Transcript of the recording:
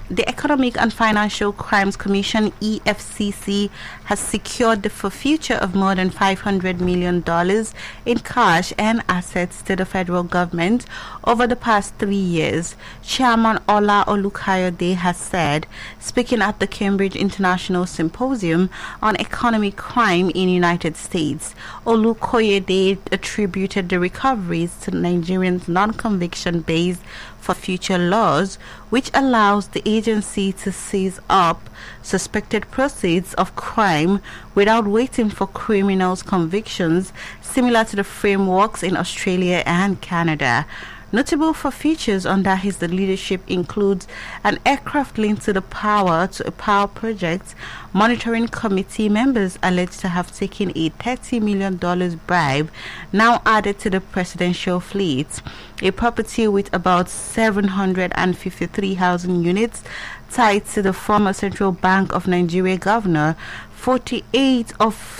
The Economic and Financial Crimes Commission (EFCC) has secured the forfeiture of more than $500 million in cash and assets to the federal government over the past 3 years, Chairman Ola Olukayode has said, speaking at the Cambridge International Symposium on Economic Crime in the United States. Olukayode attributed the recoveries to Nigerians' non-conviction based for future laws, which allows the agency to seize up suspected proceeds of crime without waiting for criminals' convictions, similar to the frameworks in Australia and Canada. Notable for features under his leadership includes an aircraft linked to the Power project. Monitoring committee members alleged to have taken a $30 million bribe, now added to the presidential fleet. A property with about 753 housing units tied to the former Central Bank of Nigeria governor. 48 of